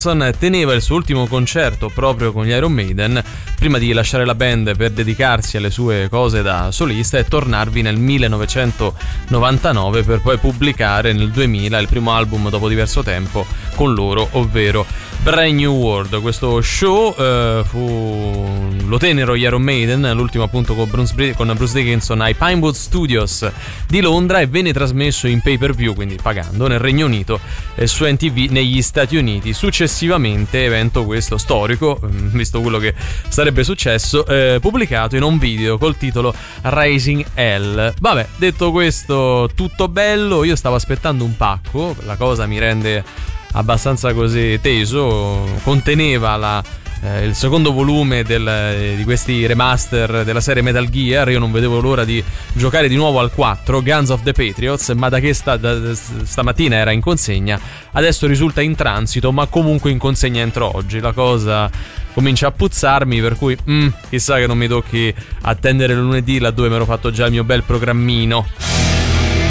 teneva il suo ultimo concerto proprio con gli Iron Maiden prima di lasciare la band per dedicarsi alle sue cose da solista e tornarvi nel 1999 per poi pubblicare nel 2000 il primo album dopo diverso tempo con loro, ovvero Brand New World. Questo show lo tennero gli Iron Maiden, l'ultimo appunto con Bruce Dickinson ai Pinewood Studios di Londra, e venne trasmesso in pay-per-view, quindi pagando, nel Regno Unito e su NTV negli Stati Uniti. Successivamente, evento questo storico, visto quello che sarebbe successo, pubblicato in un video col titolo Raising Hell. Vabbè, detto questo, tutto bello, io stavo aspettando un pacco, la cosa mi rende abbastanza così teso. Conteneva il secondo volume di questi remaster della serie Metal Gear. Io non vedevo l'ora di giocare di nuovo al 4, Guns of the Patriots, ma da che stamattina era in consegna, adesso risulta in transito, ma comunque in consegna entro oggi. La cosa comincia a puzzarmi, per cui chissà che non mi tocchi attendere lunedì, laddove mi ero fatto già il mio bel programmino.